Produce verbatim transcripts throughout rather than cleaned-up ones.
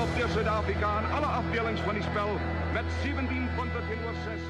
opteer Suid-Afrika in alle afdelings van die spel met zeventien punte teenoor zes.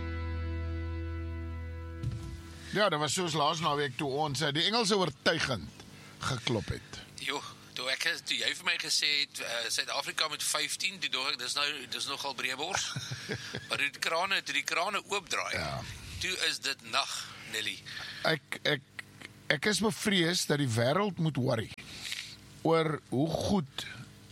Ja, dat was soos laas naweek toe ons die Engelse oortuigend geklop het. Jo, toe ek toe jy vir my gesê het uh, Suid-Afrika met vyftien, toe dink ek dis nou dis nogal breebors. Maar toe die krane, toe die krane oopdraai. Ja. Toe is dit nag, Nelly. Ek ek ek is bevrees dat die wêreld moet worry oor hoe goed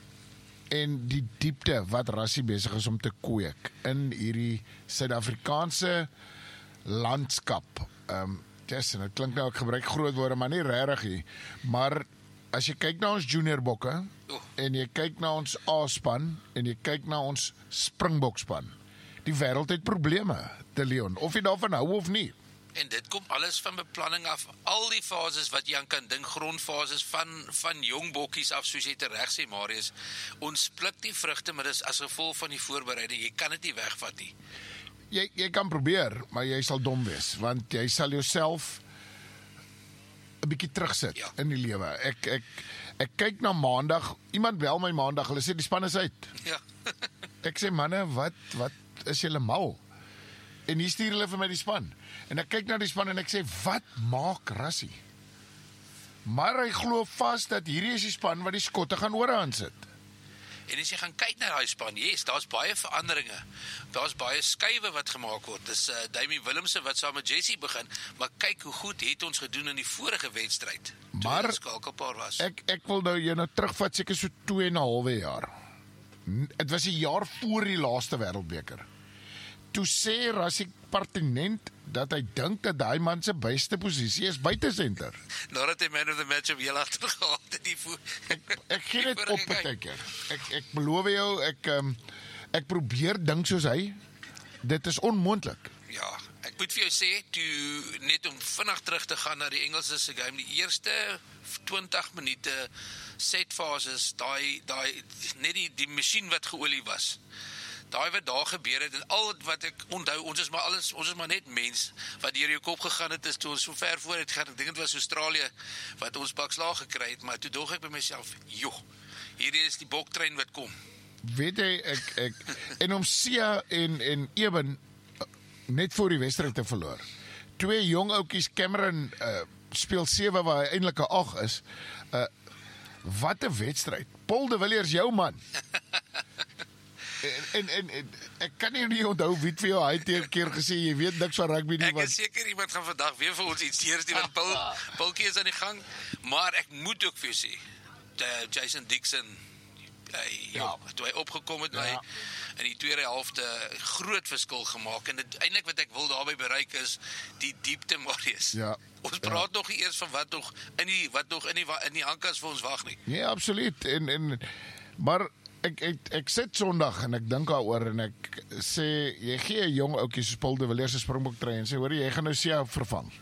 en die diepte wat Rassie besig is om te kweek in hierdie Suid-Afrikaanse landskap. Ehm um, yes, en dit klink nou ek gebruik groot woorde, maar nie regtig nie. Maar as jy kyk na ons junior bokke oh. en jy kyk na ons A-span en jy kyk na ons Springbokspan, die wêreld het probleme, De Leon, of jy daarvan hou of nie. En dit kom alles van beplanning af. Al die fases wat jy aan kan dink, grondfases van van jong bokkies af, soos jy tereg sê, Marius. Ons pluk die vrugte, maar dis as gevolg van die voorbereiding. Jy kan dit nie wegvat nie. Jy jy kan probeer, maar jy sal dom wees, want jy sal jouself 'n bietjie terugsit ja. in die lewe. Ek ek ek kyk na Maandag. Iemand bel my Maandag. Hulle sê die span is uit. Ja. Ek sê manne, wat wat is julle mal? En hier stuur hulle vir my die span. En ek kyk na die span en ek sê, wat maak Rassie? Maar hy glo vas dat hierdie is die span wat die skotte gaan oorhand sit. En as jy gaan kyk na daai span, yes, daar's baie veranderinge. Daar's baie skuwe wat gemaak word. Dis uh, Damien Willemse wat saam met Jessie begin, maar kyk hoe goed het ons gedoen in die vorige wedstryd. Maar was. Ek ek wil nou jy nou terugvat seker so twee en 'n halwe jaar. Dit was 'n jaar voor die laaste Wêreldbeker. Toe sê Rassie pertinent dat hy dink dat daai man se beste posisie is buitesenter. Nadat hy man of the match op heel agter gehad het die voet. Ek ek gee dit op partykeer. Ek ek beloof jou ek um, ek probeer dink soos hy. Dit is onmoontlik. Ja, ek moet vir jou sê toe net om vinnig terug te gaan na die Engelse se game, die eerste twintig minute setfases, daai daai net die die masjien wat geolie was. Daai wat daar gebeur het en al wat ek onthou, ons is maar alles, ons is maar net mens wat deur jou kop gegaan het is toe ons so ver vooruit gaan. Ek dink dit was Australië wat ons pak slaag gekry het, maar toe dog ek by myself, joh, hierdie is die boktrein wat kom. Weet jy, ek ek en om Sia en en Eben net voor die wedstryd te verloor. Twee jong ouetjies, Cameron uh, speel sewe waar hy eintlik 'n ag is. Uh, wat 'n wedstryd. Paul de Villiers jou man. En, en, en, en ek kan nie, nie onthou wie het vir jou hy het 'n keer gesê, jy weet niks van rugby nie. Ek is seker iemand gaan vandag weer vir ons iets steers die want Paul, Paulkie is aan die gang, maar ek moet ook vir jou sê, Jason Dixon, hy, ja. toe hy opgekom het, ja. hy in die tweede helfte groot verskil gemaak, en dit, eintlik wat ek wil daarby bereik is, die diepte, Marius. Ja. Ons praat ja. nog nie eers van wat nog in die, wat nog in die, in die hankas vir ons wag nie. Nee, absoluut, en, en, maar Ek, ek, ek sit Sondag en ek dink daaroor en ek sê, jy gee 'n jong ouetjie soos Paul de Villiers se Springbok trein en sê, hoor jy gaan nou Sia vervang.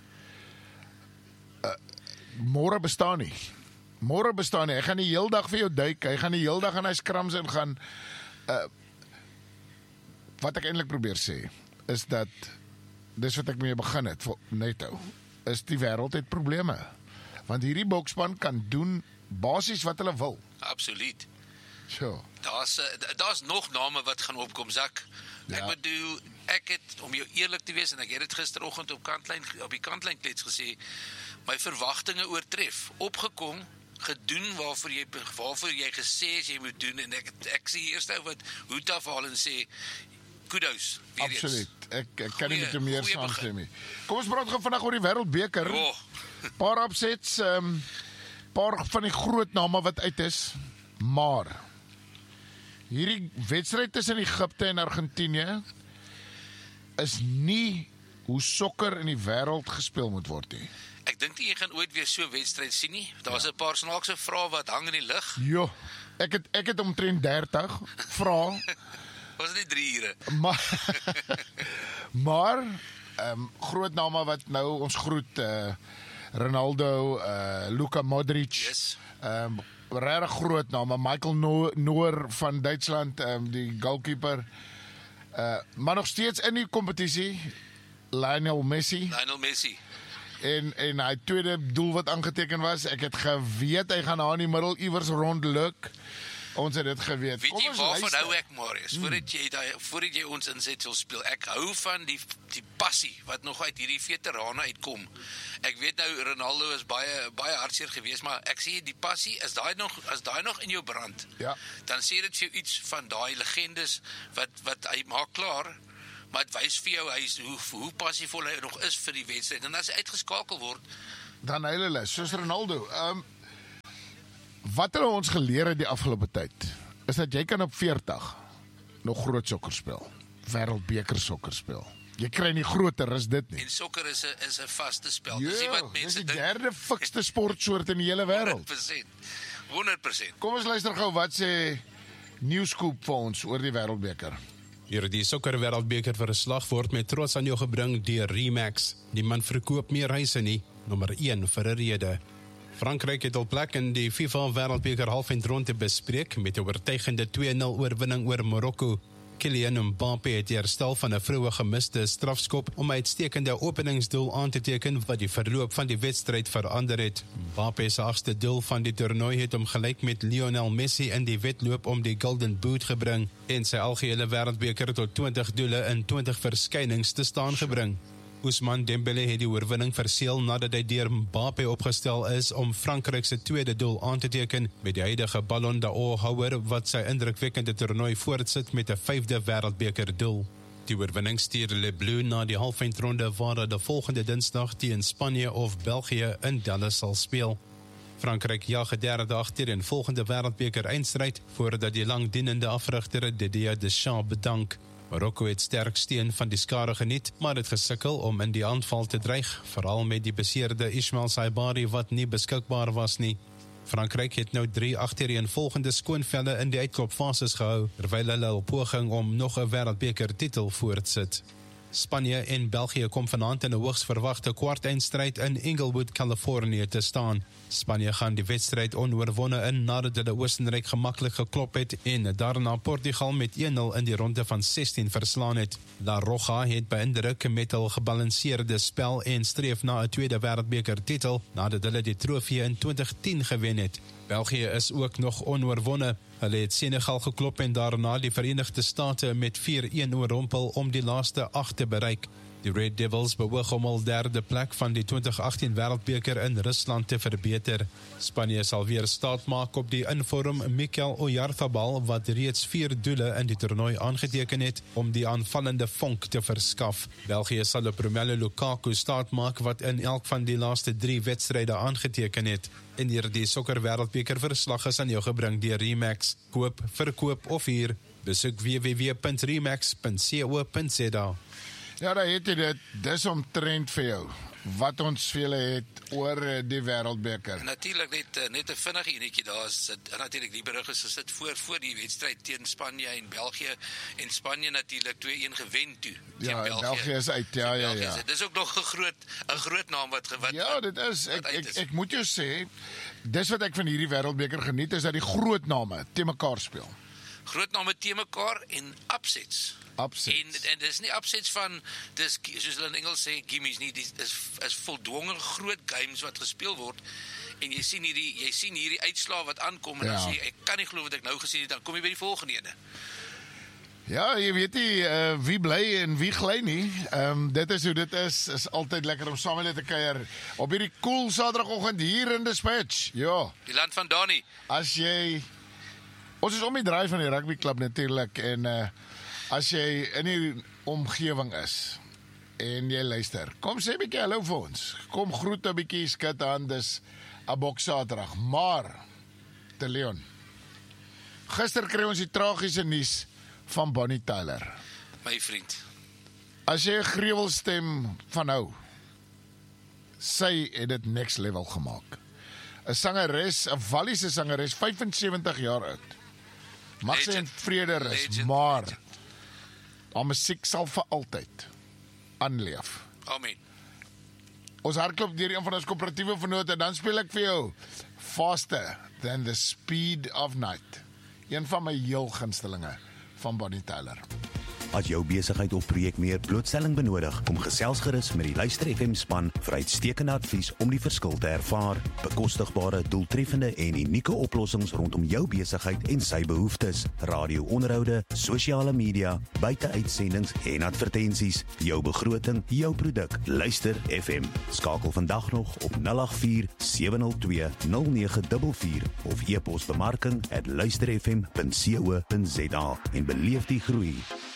Uh, môre bestaan nie. Môre bestaan nie. Hy gaan die heel dag vir jou duik, hy gaan die heel dag in hy skrams en gaan uh, wat ek eintlik probeer sê, is dat dis wat ek mee begin het, netto, is die wêreld het probleme. Want hierdie bokspan kan doen basies wat hulle wil. Absoluut. Sure. Daar's daar's nog name wat gaan opkom, Zak. Ja. Ek bedoel, ek het om jou eerlik te wees en ek het dit gisteroggend op kantlyn op die kantlyn klets gesê, my verwagtinge oortref. Opgekom, gedoen waarvoor jy waarvoor jy gesê is jy moet doen en ek ek sê eers ou wat hoed afhaal en sê kudos. Absoluut. Ek ek kan nie met jou meer saamstem nie. Kom ons praat gou vandag oor die Wêreldbeker. Oh. Paar opsets, ehm um, paar van die groot name wat uit is, maar hierdie wedstryd tussen Egipte en Argentinië is nie hoe sokker in die wêreld gespeel moet word nie. Ek dink nie jy gaan ooit weer so 'n wedstryd sien nie. Daar's 'n ja. paar snaakse vrae wat hang in die lug. Jo, ek het ek het omtrent dertig vrae. Was dit drie ure? Maar maar ehm um, groot name wat nou ons groet, uh, Ronaldo, uh, Luka Modric. Yes. Ehm um, regtig groot name, Michael Noor van Duitsland, um, die goalkeeper. Uh, maar nog steeds in die kompetisie, Lionel Messi. Lionel Messi. En en hy tweede doel wat aangeteken was, ek het geweet hy gaan daar in die middel iewers rondluk Ons het dit geweet. Weet Kom jy ons waarvan luister. hou ek, Marius? Hmm. Voordat jy daai voordat jy ons insetsel speel, ek hou van die die passie wat nog uit hierdie veterane uitkom. Ek weet nou Ronaldo is baie baie hartseer geweest, maar ek sê die passie, is daai nog as daai nog in jou brand. Ja. Dan sê dit vir jou iets van daai legendes wat wat hy maak klaar. Maar dit wys vir jou hy is hoe hoe passievol hy nog is vir die wedstryd. En as hy uitgeskakel word, Dan hulle is soos Ronaldo. Um, wat hulle ons geleer het die afgelope tyd, is dat jy kan op veertig nog groot sokker speel. Wêreldbeker sokker speel. Jy kry nie groter as dit nie. en sokker is 'n is 'n vaste spel. Dis nie Ja, wat dis mense die dink. derde fikste sportsoort in die hele wêreld. honderd persent. honderd persent. Kom ons luister gou wat sê Nieuwskoop vir ons oor die Wêreldbeker. Hierdie sokker wêreldbeker verslag word met trots aan jou gebring deur Remax. Die man verkoop meer reise nie, nommer een vir 'n rede. Frankryk het al plek in die FIFA wêreldbeker halfeindronde bespreek met 'n oortuigende twee nul oorwinning oor Marokko. Kylian Mbappé het herstel van 'n vroeë gemiste strafskop om 'n uitstekende openingsdoel aan te teken wat die verloop van die wedstryd verander het. Mbappé se agste doel van die toernooi het hom gelyk met Lionel Messi in die wedloop om die Golden Boot gebring en sy algehele wêreldbeker tot twintig doele in twintig verskynings te staan gebring. Ousmane Dembélé het die oorwinning verseël nadat hy deur Mbappé opgestel is om Frankryk se tweede doel aan te teken met die huidige Ballon d'Or houer wat sy indrukwekkende toernooi voortsit met 'n vyfde wêreldbeker doel. Die oorwinning stuur Le Bleu na die halfeindronde waar hulle volgende Dinsdag teen Spanje of België in Dallas sal speel. Frankryk jaag 'n derde agter in volgende wêreldbeker eindstryd voordat die langdienende afrigter Didier Deschamps bedank. Marokko het sterk steun van die skare geniet, maar het gesukkel om in die aanval te dreig, veral met die beseerde Ismail Saibari wat nie beskikbaar was nie. Frankryk het nou drie agtereenvolgende skoonvelle in die uitklopfases gehou, terwyl hulle hul poging om nog 'n wêreldbeker titel voortsit. Spanje en België kom vanaand in 'n hoogs verwagte kwartfinale in Inglewood, Californië te staan. Spanje gaan die wedstryd onoorwonde in nadat hulle Oostenryk gemaklik geklop het en daarna Portugal met een nul in die ronde van sestien verslaan het. La Roja het beïndruk met hul gebalanseerde spel en streef na 'n tweede wêreldbeker titel nadat hulle die trofee in twintig tien gewen het. België is ook nog onoorwonde. Hulle het Senegal geklop en daarna die Verenigde State met vier een oorrompel om die laaste agt te bereik. Die Red Devils beoog om al derde plek van die twintig agttien wêreldbeker in Rusland te verbeter. Spanje sal weer staat maak op die inform Mikel Oyarzabal wat reeds vier doele in die toernooi aangeteken het om die aanvallende vonk te verskaf. België sal op Romelu Lukaku staat maak wat in elk van die laaste drie wedstryde aangeteken het. En hier die sokker wêreldbeker verslag is aan jou gebring deur Remax. Koop, verkoop of huur. Besoek w w w punt remax punt co punt z a. Ja, daar het jy dit. Dis omtrent vir jou wat ons vir julle het oor die Wêreldbeker. Natuurlik net net 'n vinnige enetjie daar is dit natuurlik die berig is gesit voor voor die wedstryd teen Spanje en België en Spanje natuurlik twee een gewen toe teen Ja, België. België is uit. Ja, ja, België ja. is- Dis ook nog 'n groot 'n groot naam wat wat Ja, dit is wat ek uit ek is. ek moet jou sê, dis wat ek van hierdie Wêreldbeker geniet is dat die groot name te mekaar speel. Groot name te mekaar en upsets. Upsets. En en dis nie upsets van dis soos hulle in Engels sê gimmies nie, dis is is voldwonge groot games wat gespeel word. En jy sien hierdie jy sien hierdie uitslae wat aankom en Ja. dan sê jy, ek kan nie glo wat ek nou gesien het, dan kom jy by die volgende ene. Ja, jy weet nie uh, wie bly en wie gly nie. Ehm um, dit is hoe dit is. Is altyd lekker om saam met hulle te kuier op hierdie cool Saterdagoggend hier in Dispatch. Ja, Die land van Dani. as jy ons is om die draai van die rugbyklub natuurlik en uh, as jy in die omgewing is en jy luister, kom sê 'n bietjie hallo vir ons. Kom groet 'n bietjie, skud hand, dis 'n Bok Saterdag. Maar te Leon. Gister kry ons die tragiese nuus van Bonnie Tyler. My vriend. As jy 'n greewelstem van hou, sy het dit next level gemaak. 'n Sangeres, 'n Walliese sangeres, vyfensewentig jaar oud. Mag sy in vrede rus, Legend. maar haar musiek sal vir altyd aanleef. Amen. Ons hardloop deur een van ons koöperatiewe vennote, dan speel ek vir jou Faster Than the Speed of Night. Een van my heel gunstelinge van Bonnie Tyler. As jou besigheid of projek meer blootstelling benodig, kom gesels gerus met die Luister F M span vir uitstekende advies om die verskil te ervaar. Bekostigbare, doeltreffende en unieke oplossings rondom jou besigheid en sy behoeftes. Radio-onderhoude, sosiale media, buiteuitsendings en advertensies. Jou begroting, jou produk. Luister F M. Skakel vandag nog op nul agt vier sewe nul twee nul nege vier vier of e-pos bemarking at luisterfm punt co punt za en beleef die groei.